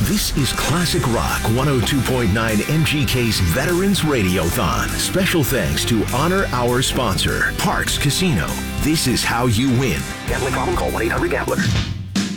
This is Classic Rock 102.9 MGK's Veterans Radiothon. Special thanks to honor our sponsor, Parx Casino. This is how you win. Gambling problem? Call 1-800-GAMBLER.